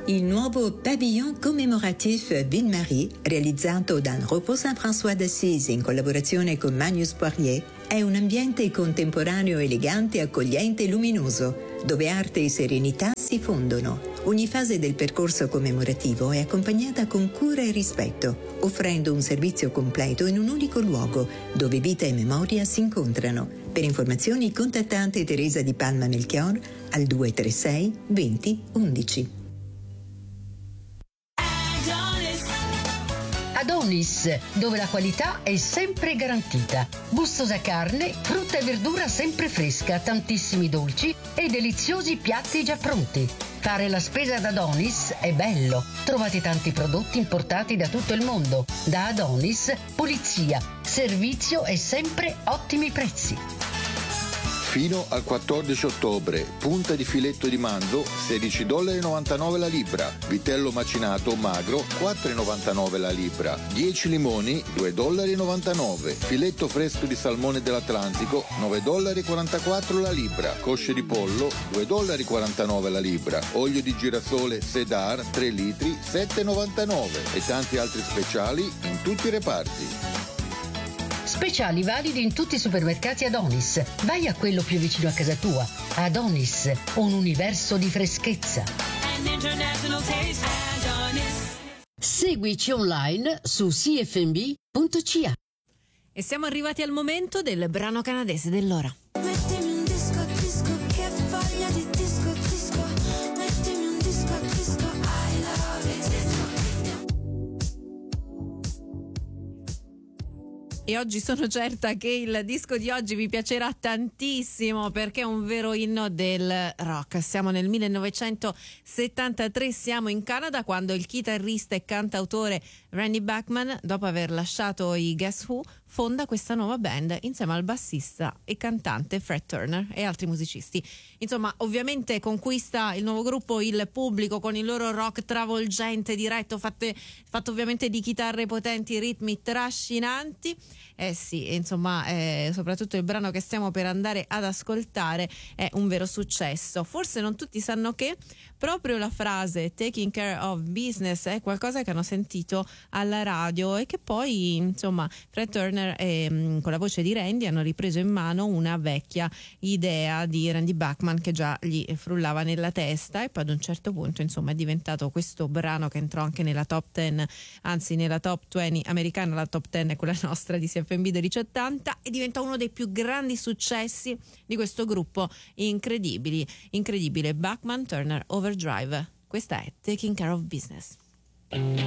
Il nuovo pavillon commémoratif Ville-Marie, realizzato da Repos Saint-François d'Assise in collaborazione con Magnus Poirier, è un ambiente contemporaneo elegante, accogliente e luminoso, dove arte e serenità si fondono. Ogni fase del percorso commemorativo è accompagnata con cura e rispetto, offrendo un servizio completo in un unico luogo, dove vita e memoria si incontrano. Per informazioni contattate Teresa Di Palma Melchior al 236 20 11. Adonis, dove la qualità è sempre garantita. Gustosa carne, frutta e verdura sempre fresca, tantissimi dolci e deliziosi piatti già pronti. Fare la spesa ad Adonis è bello. Trovate tanti prodotti importati da tutto il mondo. Da Adonis, pulizia, servizio e sempre ottimi prezzi. Fino al 14 ottobre, punta di filetto di manzo $16,99 la libra, vitello macinato magro $4,99 la libra, 10 limoni $2,99, filetto fresco di salmone dell'Atlantico $9,44 la libra, cosce di pollo $2,49 la libra, olio di girasole Sedar 3 litri $7,99 e tanti altri speciali in tutti i reparti. Speciali validi in tutti i supermercati Adonis. Vai a quello più vicino a casa tua. Adonis, un universo di freschezza. Seguici online su cfnb.ca. E siamo arrivati al momento del brano canadese dell'ora. Mettimi un disco a disco, che voglia di disco a disco. Mettimi un disco a disco, I love it. E oggi sono certa che il disco di oggi vi piacerà tantissimo, perché è un vero inno del rock. Siamo nel 1973, siamo in Canada, quando il chitarrista e cantautore Randy Bachman, dopo aver lasciato i Guess Who, fonda questa nuova band insieme al bassista e cantante Fred Turner e altri musicisti. Insomma, ovviamente conquista il nuovo gruppo il pubblico con il loro rock travolgente, diretto, fatto ovviamente di chitarre potenti, ritmi trascinanti. Sì, insomma, soprattutto il brano che stiamo per andare ad ascoltare è un vero successo. Forse non tutti sanno che proprio la frase taking care of business è qualcosa che hanno sentito alla radio e che poi, insomma, Fred Turner con la voce di Randy hanno ripreso in mano una vecchia idea di Randy Bachman che già gli frullava nella testa, e poi ad un certo punto, insomma, è diventato questo brano che entrò anche nella top 10, anzi nella top 20 americana. La top 10 è quella nostra di CFNB 1280, e diventa uno dei più grandi successi di questo gruppo incredibile Bachman Turner Overdrive. Questa è Taking Care of Business.